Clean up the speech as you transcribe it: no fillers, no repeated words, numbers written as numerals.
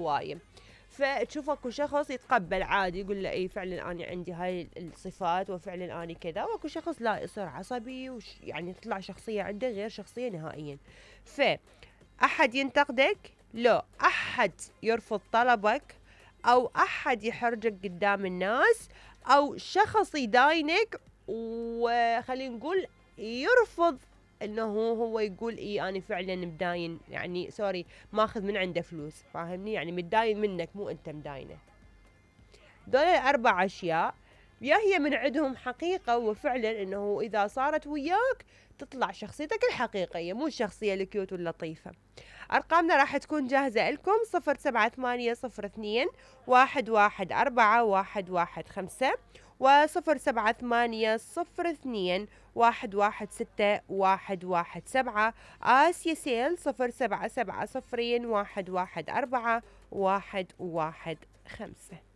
هواية. فتشوف اكو شخص يتقبل عادي يقول له اي فعلا انا عندي هاي الصفات وفعلا انا كذا، واكو شخص لا يصير عصبي يعني تطلع شخصية عنده غير شخصية نهائيا. فأحد ينتقدك، لا أحد يرفض طلبك، أو أحد يحرجك قدام الناس، أو شخص يداينك وخلينا نقول يرفض انه هو يقول اي انا فعلا مداين، يعني سوري ماخذ من عنده فلوس، فاهمني؟ يعني متداين منك مو انت مداينه. دول الاربع اشياء يا هي من عندهم حقيقة وفعلا انه اذا صارت وياك تطلع شخصيتك الحقيقية مو الشخصية الكيوت واللطيفة. ارقامنا راح تكون جاهزة لكم: 07802 114 115 و07802 116 آسيا سيل 077 114 115.